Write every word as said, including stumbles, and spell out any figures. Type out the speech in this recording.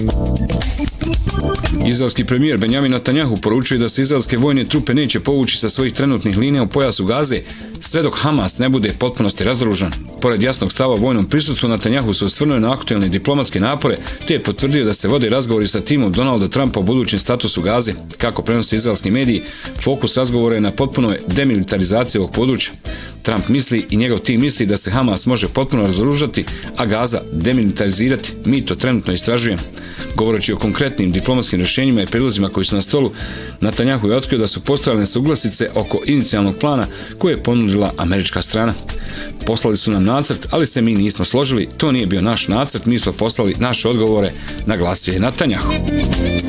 Izraelski premijer Benjamin Netanjahu poručuje da se izraelske vojne trupe neće povući sa svojih trenutnih linija u pojasu Gaze sve dok Hamas ne bude potpunosti razoružan. Pored jasnog stava o vojnom prisustvu, Netanjahu se osvrnuo na aktuelne diplomatske napore, te je potvrdio da se vode razgovori sa timom Donalda Trumpa o budućem statusu Gaze. Kako prenose izraelski mediji, fokus razgovora je na potpunoj demilitarizaciji ovog područja. Trump misli i njegov tim misli da se Hamas može potpuno razoružati, a Gaza demilitarizirati. Mi to trenutno istražujemo. Govoreći o konkretnim diplomatskim rješenjima i prilozima koji su na stolu, Netanjahu je otkrio da su postojale nesuglasice oko inicijalnog plana koje je ponudila američka strana. Poslali su nam nacrt, ali se mi nismo složili, to nije bio naš nacrt, mi smo poslali naše odgovore, naglasio je Netanjahu.